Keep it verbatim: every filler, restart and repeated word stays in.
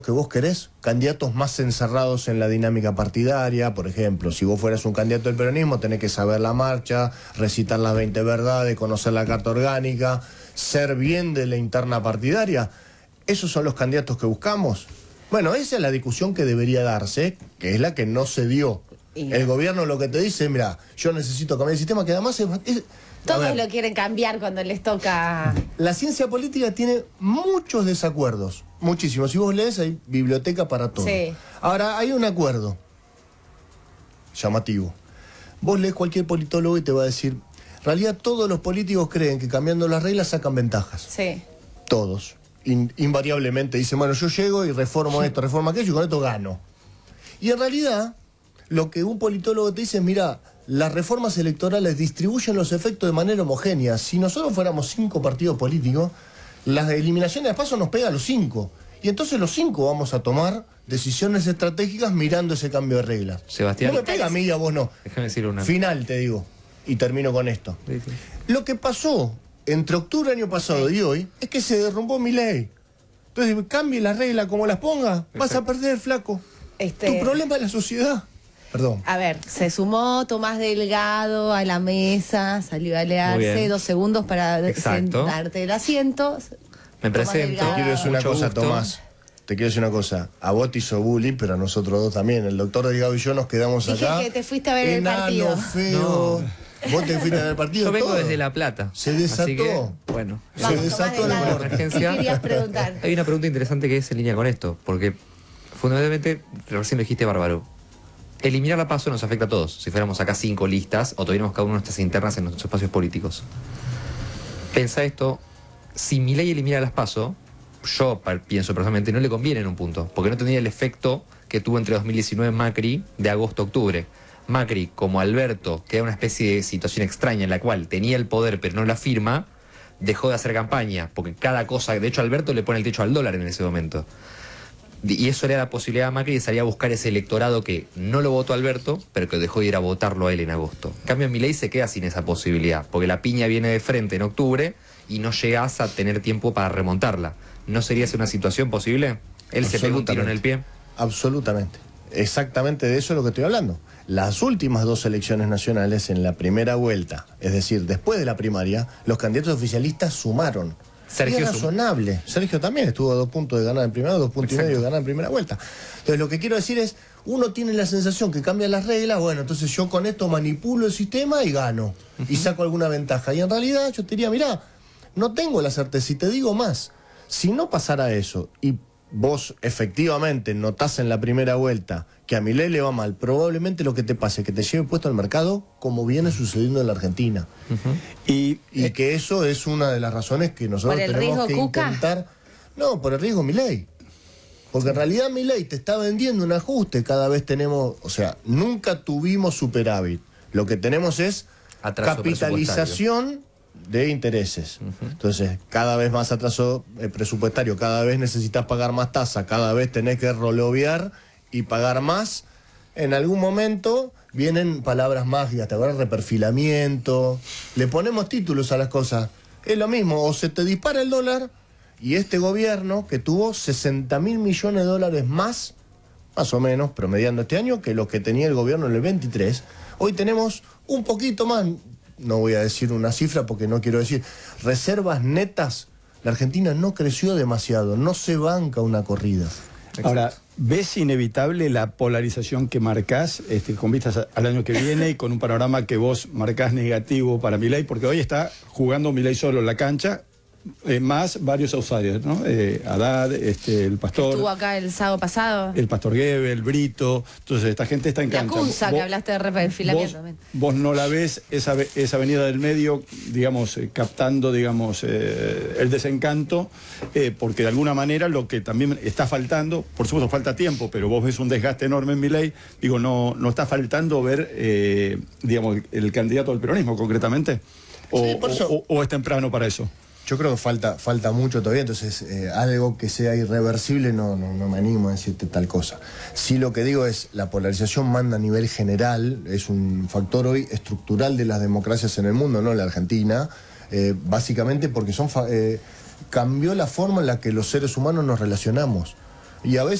que vos querés, candidatos más encerrados en la dinámica partidaria. Por ejemplo, si vos fueras un candidato del peronismo, tenés que saber la marcha, recitar las veinte verdades, conocer la carta orgánica, ser bien de la interna partidaria. ¿Esos son los candidatos que buscamos? Bueno, esa es la discusión que debería darse, que es la que no se dio. El gobierno lo que te dice, mira, yo necesito cambiar el sistema, que además es... es Todos lo quieren cambiar cuando les toca... La ciencia política tiene muchos desacuerdos, muchísimos. Si vos lees, hay biblioteca para todo. Sí. Ahora, hay un acuerdo llamativo. Vos lees cualquier politólogo y te va a decir, en realidad todos los políticos creen que cambiando las reglas sacan ventajas. Sí. Todos. In, invariablemente dicen, bueno, yo llego y reformo esto, reformo aquello y con esto gano. Y en realidad, lo que un politólogo te dice es, mira, las reformas electorales distribuyen los efectos de manera homogénea. Si nosotros fuéramos cinco partidos políticos, las eliminaciones de paso nos pega a los cinco. Y entonces los cinco vamos a tomar decisiones estratégicas mirando ese cambio de reglas. Sebastián. No me pega a mí y a vos no. Déjame decir una. Final, te digo. Y termino con esto. Sí, sí. Lo que pasó entre octubre del año pasado y hoy es que se derrumbó mi ley. Entonces, cambie las reglas como las ponga, vas a perder, flaco. Este... Tu problema es la sociedad. Perdón. A ver, se sumó Tomás Delgado a la mesa, salió a alearse, dos segundos para Exacto. sentarte el asiento. Me presento. Te quiero decir una Mucho cosa, gusto. Tomás. Te quiero decir una cosa. A vos te hizo bullying, pero a nosotros dos también. El doctor Delgado y yo nos quedamos Dije acá. que te fuiste a ver el Enano, partido. feo. No. Vos te fuiste a ver el partido. Yo vengo todo. desde La Plata. Se desató. Así que, bueno. Se Vamos, desató Tomás la Delgado. emergencia. ¿Qué querías preguntar? Hay una pregunta interesante que es en línea con esto, porque fundamentalmente, recién lo dijiste, Bárbaro, eliminar la PASO nos afecta a todos. Si fuéramos acá cinco listas o tuviéramos cada uno nuestras internas en nuestros espacios políticos. Pensa esto, si Milei elimina las PASO, yo pienso personalmente, no le conviene en un punto, porque no tendría el efecto que tuvo entre dos mil diecinueve Macri de agosto a octubre. Macri, como Alberto, que era una especie de situación extraña en la cual tenía el poder pero no la firma, dejó de hacer campaña, porque cada cosa, de hecho Alberto le pone el techo al dólar en ese momento. Y eso le da la posibilidad a Macri de salir a buscar ese electorado que no lo votó a Alberto, pero que dejó de ir a votarlo a él en agosto. En cambio, Milei se queda sin esa posibilidad, porque la piña viene de frente en octubre y no llegas a tener tiempo para remontarla. ¿No sería esa una situación posible? Él se pega un tiro en el pie. Absolutamente. Exactamente de eso es lo que estoy hablando. Las últimas dos elecciones nacionales en la primera vuelta, es decir, después de la primaria, los candidatos oficialistas sumaron. Sergio y es razonable. Sergio también estuvo a dos puntos de ganar en primera, dos puntos Exacto. y medio de ganar en primera vuelta. Entonces lo que quiero decir es, uno tiene la sensación que cambian las reglas, bueno, entonces yo con esto manipulo el sistema y gano. Uh-huh. Y saco alguna ventaja. Y en realidad yo te diría, mirá, no tengo la certeza. Y te digo más, si no pasara eso y vos efectivamente notás en la primera vuelta que a Milei le va mal, probablemente lo que te pase es que te lleve puesto al mercado como viene sucediendo en la Argentina. Uh-huh. Y, y eh, que eso es una de las razones que nosotros ¿por el tenemos riesgo que Cuca? intentar... No, por el riesgo Milei. Porque en realidad Milei te está vendiendo un ajuste, cada vez tenemos... O sea, nunca tuvimos superávit. Lo que tenemos es Atraso capitalización de intereses. Uh-huh. Entonces, cada vez más atraso eh, presupuestario, cada vez necesitas pagar más tasa, cada vez tenés que rolobear y pagar más. En algún momento vienen palabras mágicas, ¿te acuerdas? Reperfilamiento. Le ponemos títulos a las cosas. Es lo mismo, o se te dispara el dólar y este gobierno que tuvo sesenta mil millones de dólares más, más o menos, promediando este año, que lo que tenía el gobierno en el veintitrés, hoy tenemos un poquito más. No voy a decir una cifra porque no quiero decir. Reservas netas, la Argentina no creció demasiado, no se banca una corrida. Ahora, ¿ves inevitable la polarización que marcás este, con vistas al año que viene y con un panorama que vos marcás negativo para Milei? Porque hoy está jugando Milei solo en la cancha, eh, más varios outsiders, ¿no? Eh, Haddad, este, el Pastor. Estuvo acá el sábado pasado. El Pastor Gebel, Brito. Entonces, esta gente está en La cancha. Cunza, que hablaste de reperfilamiento. Vos, vos no la ves, esa, esa avenida del medio, digamos, eh, captando, digamos, eh, el desencanto, eh, porque de alguna manera lo que también está faltando, por supuesto falta tiempo, pero vos ves un desgaste enorme en Milei, digo, no, no está faltando ver, eh, digamos, el, el candidato al peronismo, concretamente. O, sí, por eso. o, o es temprano para eso. Yo creo que falta, falta mucho todavía, entonces eh, algo que sea irreversible no, no, no me animo a decirte tal cosa. Sí, lo que digo es, la polarización manda a nivel general, es un factor hoy estructural de las democracias en el mundo, no en la Argentina, eh, básicamente porque son eh, cambió la forma en la que los seres humanos nos relacionamos. Y a veces